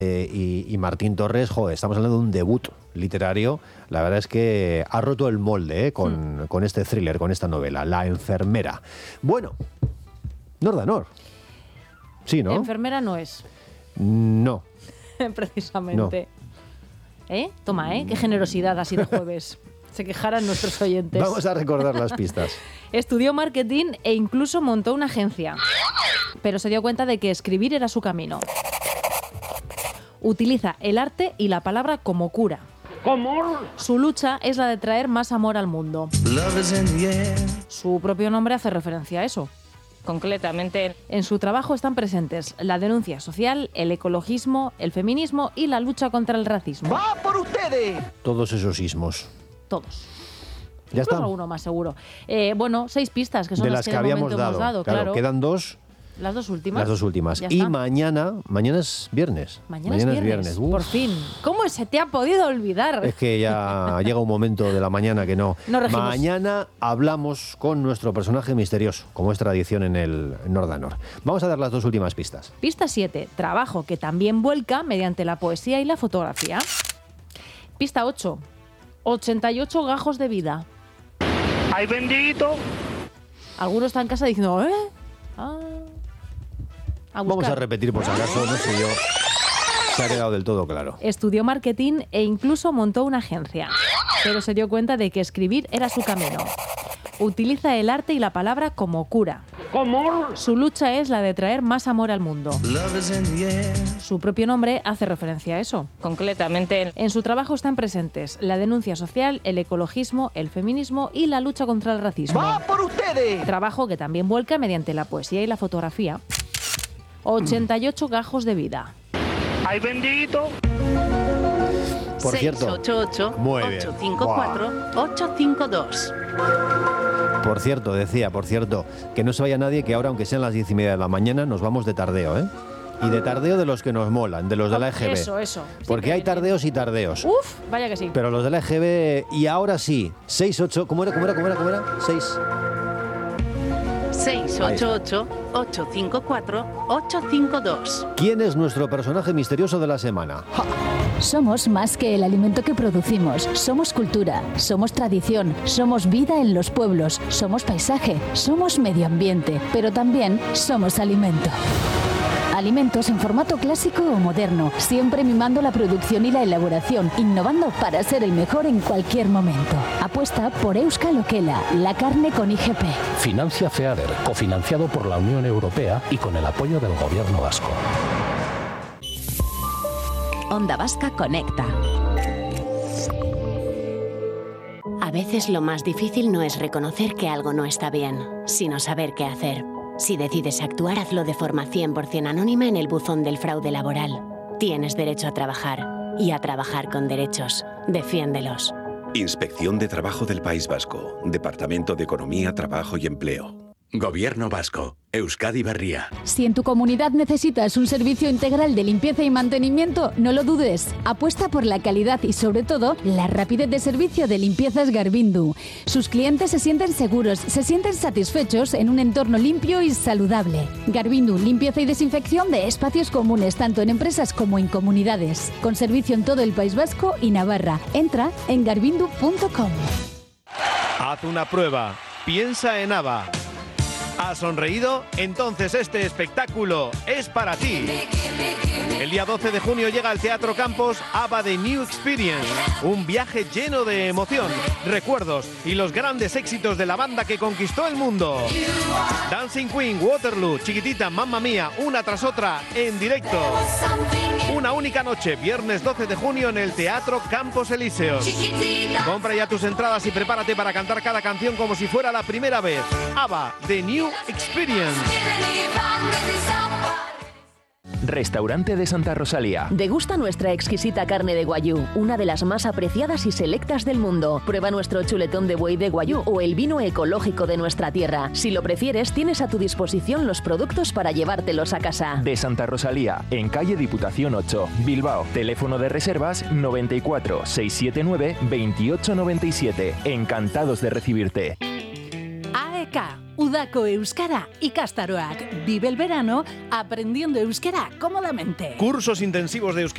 y Martín Torres, joder, estamos hablando de un debut literario. La verdad es que ha roto el molde con este thriller, con esta novela, La enfermera. Bueno, Nordanor. Sí, ¿no? Enfermera no es. No. Precisamente. No. Toma, qué generosidad así de jueves. Se quejaran nuestros oyentes. Vamos a recordar las pistas. Estudió marketing e incluso montó una agencia, pero se dio cuenta de que escribir era su camino. Utiliza el arte y la palabra como cura. ¿Cómo? Su lucha es la de traer más amor al mundo. Su propio nombre hace referencia a eso. Concretamente, en su trabajo están presentes la denuncia social, el ecologismo, el feminismo y la lucha contra el racismo. ¡Va por ustedes! Todos esos ismos. Todos. Ya está. Alguno más seguro. 6 pistas que son de las que de habíamos momento hemos dado. Claro, quedan 2. Las dos últimas. Y mañana es viernes. Mañana es viernes. Por fin. ¿Cómo se te ha podido olvidar? Es que ya llega un momento de la mañana que no. Mañana hablamos con nuestro personaje misterioso, como es tradición en el Nordanor. Vamos a dar las 2 últimas pistas. Pista 7. Trabajo que también vuelca mediante la poesía y la fotografía. Pista 8. 88 gajos de vida. ¡Ay, bendito! Algunos están en casa diciendo, Vamos a repetir por si acaso, no sé yo. Se ha quedado del todo claro. Estudió marketing e incluso montó una agencia, pero se dio cuenta de que escribir era su camino. Utiliza el arte y la palabra como cura. ¿Cómo? Su lucha es la de traer más amor al mundo. Su propio nombre hace referencia a eso. concretamente, En su trabajo están presentes la denuncia social, el ecologismo, el feminismo y la lucha contra el racismo. ¡Va por ustedes! Trabajo que también vuelca mediante la poesía y la fotografía. 88 gajos de vida. ¡Ay, bendito! Por cierto, 688-854-852. Por cierto, que no se vaya nadie, que ahora, aunque sean las 10:30 de la mañana, nos vamos de tardeo, ¿eh? Y de tardeo de los que nos molan, de los de la EGB. Eso. Porque hay tardeos y tardeos. Uf, vaya que sí. Pero los de la EGB, y ahora sí, 68, ¿cómo era? 6. 688-854-852. ¿Quién es nuestro personaje misterioso de la semana? ¡Ja! Somos más que el alimento que producimos. Somos cultura, somos tradición, somos vida en los pueblos, somos paisaje, somos medio ambiente, pero también somos alimento. Alimentos en formato clásico o moderno, siempre mimando la producción y la elaboración, innovando para ser el mejor en cualquier momento. Apuesta por Euskal Okela, la carne con IGP. Financia FEADER, cofinanciado por la Unión Europea y con el apoyo del Gobierno vasco. Onda Vasca Conecta. A veces lo más difícil no es reconocer que algo no está bien, sino saber qué hacer. Si decides actuar, hazlo de forma 100% anónima en el buzón del fraude laboral. Tienes derecho a trabajar y a trabajar con derechos. Defiéndelos. Inspección de Trabajo del País Vasco. Departamento de Economía, Trabajo y Empleo. Gobierno Vasco. Euskadi Berria. Si en tu comunidad necesitas un servicio integral de limpieza y mantenimiento, no lo dudes. Apuesta por la calidad y, sobre todo, la rapidez de servicio de Limpiezas Garbindu. Sus clientes se sienten seguros, se sienten satisfechos en un entorno limpio y saludable. Garbindu, limpieza y desinfección de espacios comunes, tanto en empresas como en comunidades. Con servicio en todo el País Vasco y Navarra. Entra en garbindu.com. Haz una prueba. Piensa en ABBA. ¿Has sonreído? Entonces este espectáculo es para ti. El día 12 de junio llega al Teatro Campos ABBA The New Experience, un viaje lleno de emoción, recuerdos y los grandes éxitos de la banda que conquistó el mundo. Dancing Queen, Waterloo, Chiquitita, Mamma Mía, una tras otra en directo. Una única noche, viernes 12 de junio en el Teatro Campos Elíseos. Compra ya tus entradas y prepárate para cantar cada canción como si fuera la primera vez. ABBA The New Experience. Restaurante de Santa Rosalía. Degusta nuestra exquisita carne de guayú, una de las más apreciadas y selectas del mundo. Prueba nuestro chuletón de buey de guayú o el vino ecológico de nuestra tierra. Si lo prefieres, tienes a tu disposición los productos para llevártelos a casa. De Santa Rosalía, en calle Diputación 8, Bilbao. Teléfono de reservas 94 679 2897. Encantados de recibirte. AEK. Udako Euskara ikastaroak. Vive el verano aprendiendo euskera cómodamente. Cursos intensivos de euskera